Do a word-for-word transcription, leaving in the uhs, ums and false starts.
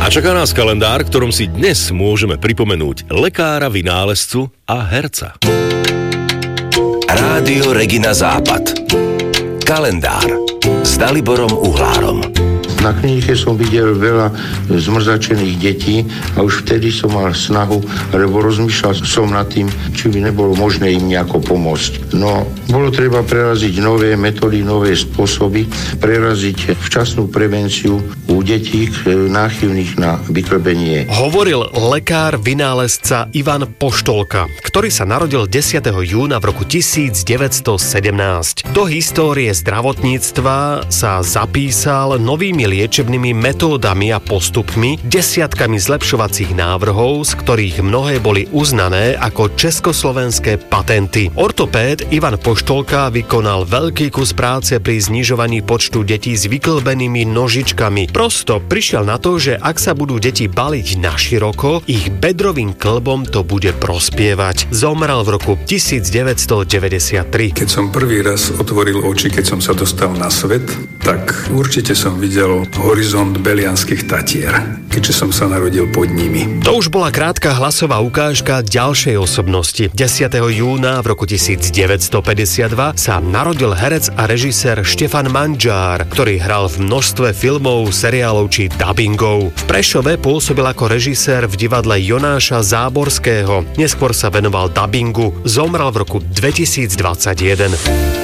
A čaká nás kalendár, ktorom si dnes môžeme pripomenúť lekára, vynálezcu a herca. Rádio Regina Západ. Kalendár s Daliborom Uhlárom. Na klinike som videl veľa zmrzačených detí a už vtedy som mal snahu, lebo rozmýšľal som nad tým, či by nebolo možné im nejako pomôcť. No, bolo treba preraziť nové metódy, nové spôsoby, preraziť včasnú prevenciu u detí náchylných na vyklbenie. Hovoril lekár, vynálezca Ivan Poštolka, ktorý sa narodil desiateho júna v roku tisícdeväťstosedemnásť. Do histórie zdravotníctva sa zapísal novými liečebnými metódami a postupmi, desiatkami zlepšovacích návrhov, z ktorých mnohé boli uznané ako československé patenty. Ortopéd Ivan Poštolka vykonal veľký kus práce pri znižovaní počtu detí s vyklbenými nožičkami. Prosto prišiel na to, že ak sa budú deti baliť naširoko, ich bedrovým klbom to bude prospievať. Zomrel v roku tisícdeväťstodeväťdesiattri. Keď som prvý raz otvoril oči, keď som sa dostal na svet, tak určite som videl horizont Belianskych Tatier, keďže som sa narodil pod nimi. To už bola krátka hlasová ukážka ďalšej osobnosti. desiateho júna v roku tisícdeväťstopäťdesiatdva sa narodil herec a režisér Štefan Mandžár, ktorý hral v množstve filmov, seriálov či dabingov. V Prešove pôsobil ako režisér v divadle Jonáša Záborského. Neskôr sa venoval dabingu. Zomrel v roku dvetisícdvadsaťjeden.